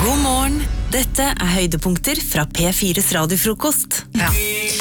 God morgen, dette høydepunkter fra P4's radiofrokost. Ja,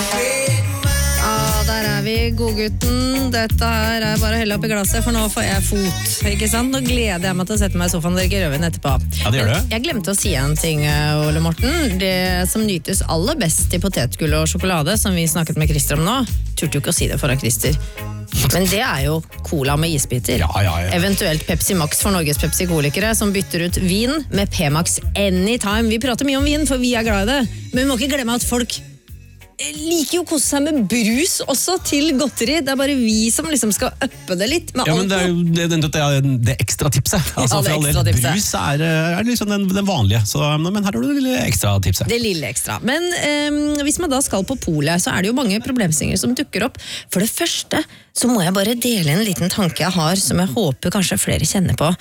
der vi, godgutten. Dette her bare å helle opp i glasset, for nå får jeg fot. Ikke sant? Nå gleder jeg meg til å sette meg i sofaen og drikke rødvin etterpå. Ja, det gjør det. Jeg glemte å si en ting, Ole Morten. Det som nytes aller best i potetgull og sjokolade, som vi snakket med Christer om nå, turte jo ikke å si det foran Christer. Men det jo cola med isbiter. Ja. Eventuelt Pepsi Max for Norges Pepsi-kolikere, som bytter ut vin med P-Max anytime. Vi prater mye om vin, for vi glad i det. Men vi må ikke glemme at folk liker jo å kose seg med brus også til godteri. Det bare vi som liksom skal uppe det litt. Ja, men det jo det ekstra tipset. Altså, Ja, det for all del, ekstra tipset. brus liksom den vanlige, så, men her har du det lille ekstra tipset. Det lille ekstra. Men hvis man da skal på polet, så det jo mange problemstillinger som dukker opp. For det første så må jeg bare dele en liten tanke jeg har, som jeg håper kanskje flere kjenner på.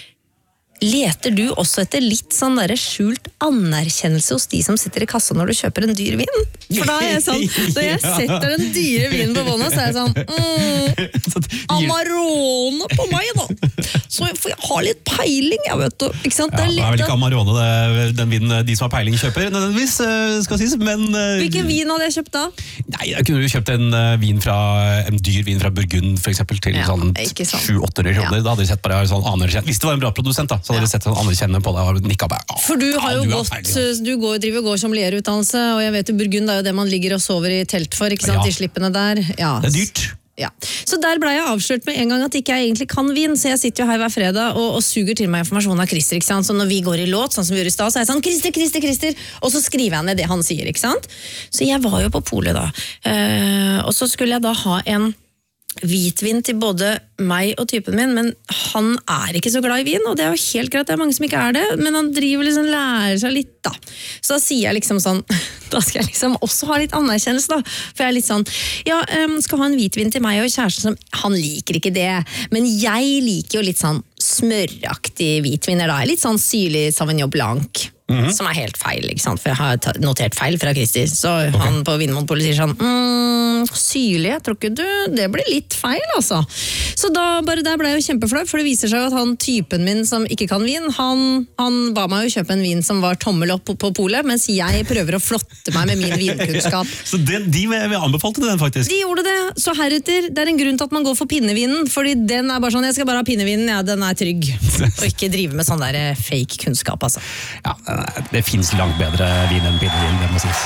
Leter du også etter litt sånn der skjult anerkjennelse hos de som sitter i kassa når du kjøper en dyr vin? For da jeg sånn, når jeg setter den dyre vinen på båndet, så jeg sånn, Amarone på meg da! Så får jeg ha litt peiling, jeg vet du. Ikke sant? Ja, det vel ikke Amarone den vinen de som har peiling kjøper, nødvendigvis, skal sies, men... Hvilken vin hadde jeg kjøpt da? Nei, da kunne du kjøpt en dyr vin fra Burgund, for eksempel, til sånn ikke sant. 700-800 kroner. Ja. Da hadde de sett bare sånn anerkjent. Hvis det var en bra produsent da, så hadde de sett sånn anerkjennende på deg og nikket bare. For du har jo driver og går som lierutdannelse, og jeg vet jo Burgund jo det man ligger og sover i telt for, ikke sant, Ja. de slippene der. Ja. Det dyrt. Ja. Så der ble jeg avslørt med en gang at ikke jeg egentlig kan vin, så jeg sitter jo her hver fredag og suger til meg informasjon av Christer, ikke sant? Så når vi går i låt, sånn som vi gjør i sted, så jeg sånn, Christer, og så skriver jeg ned det han sier, ikke sant? Så jeg var jo på polet da, og så skulle jeg da ha en hvitvin til både meg og typen min, men han ikke så glad i vin, og det jo helt greit, det mange som ikke det, men han driver liksom, lærer seg litt da. Så da sier jeg liksom sånn, da skal jeg liksom også ha litt anerkjennelse da, for jeg litt sånn, ja, skal ha en hvitvin til meg og kjæresten som, han liker ikke det, men jeg liker jo litt sånn smøraktig hvitviner da, litt sånn syrlig Sauvignon Blanc, som helt feil, ikke sant? For jeg har notert feil fra Christer, så han på Vinmonopolet sier sånn, syrlig, jeg tror ikke det blir litt feil altså. Så der ble jeg jo kjempeflau, for det viser seg jo at han typen min som ikke kan vin, han ba meg jo kjøpe en vin som var tommel opp på polet, mens jeg prøver å flotte meg med min vinkunnskap. Så de anbefalte den faktisk? De gjorde det, så heretter, det en grunn til at man går for pinnevinen, fordi den bare sånn, jeg skal bare ha pinnevinen, ja, den trygg, og ikke drive med sånn der fake kunnskap altså. Ja, det finnes langt bedre vin enn pinnevin, det må sies.